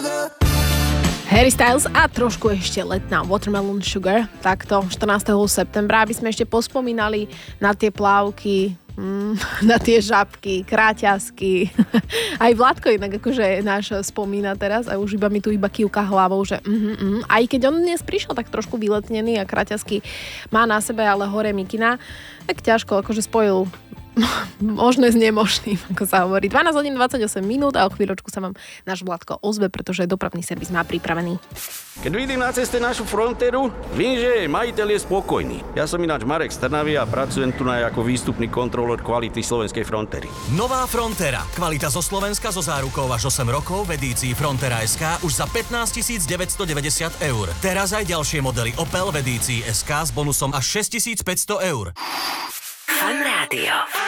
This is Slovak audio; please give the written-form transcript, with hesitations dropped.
Harry Styles a trošku ešte letná Watermelon Sugar, takto 14. septembra, aby sme ešte pospomínali na tie plávky, na tie žabky, kráťasky. Aj Vládko inak akože náš spomína teraz a už iba mi tu kývka hlavou, že Aj keď on dnes prišiel tak trošku vyletnený a kráťasky má na sebe, ale hore mikina, tak ťažko akože spojil možné s nemožným, ako sa hovorí. 12 hodín 28 minút a o chvíľočku sa vám náš Vládko ozve, pretože dopravný servis má pripravený. Keď vidím na ceste našu Fronteru, viem, že majiteľ je spokojný. Ja som ináč Marek z Trnavy a pracujem tu ako výstupný kontrolór kvality slovenskej Frontery. Nová Frontera. Kvalita zo Slovenska so zárukou až 8 rokov v edícii Frontera SK už za 15 990 eur. Teraz aj ďalšie modely Opel v edícii SK s bonusom až 6 500 eur. Fan Rádio.